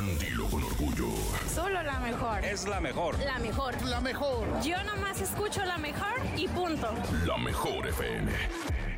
Dilo con orgullo. Solo la mejor. Es la mejor. La mejor. La mejor. Yo nomás escucho la mejor y punto. La mejor FM.